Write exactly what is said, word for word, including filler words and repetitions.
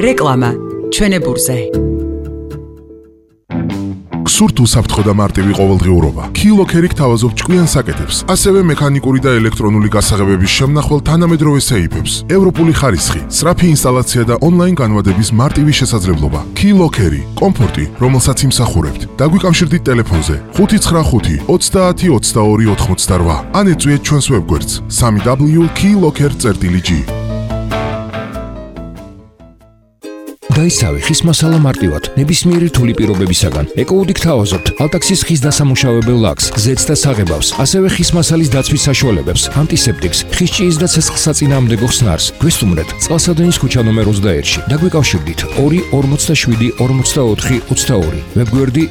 რეკლამა ჩვენებურზე. გსურთ უსაფრთხო და მარტივი ყოველდღიურობა. Keylogger-იქ თავაზობ ჭკვიან საკეთებს, ასევე მექანიკური და ელექტრონული გასაღებების შემნახვალ თანამედროვე სეიფებს, ევროპული ხარისხი, სწრაფი ინსტალაცია და ონლაინ განმადების მარტივი შესაძლებლობა. Keylogger, კომფორტი, რომელსაც იმსახურებთ. დაგვიკავშირდით ტელეფონზე ხუთი ცხრა ხუთი ოცდაათი ოცდაორი ოთხმოცდაოთხ ან ეწვიეთ ჩვენს ვებგვერდს www dot keylogger dot g. დაისავი ხის მასალა მარტივად, ნებისმიერი რთული პირობებისაგან. ეკოუდიქ თავაზობთ ალტაქსის ხის დასამუშავებელ ლაქს, ზეთს და საღებავს, ასევე ხის მასალის დაცვის საშუალებებს, ანტისეპტიკს, ხის ჭიის და ცეცხლსაწინააღმდეგო ხსნარს. გვესტუმრეთ წყალსადენის ქუჩა ნომერ ოცდაერთში. დაგვიკავშირდით ორი ორმოცდაშვიდი ორმოცდაოთხი ოცდაორი. ვებგვერდი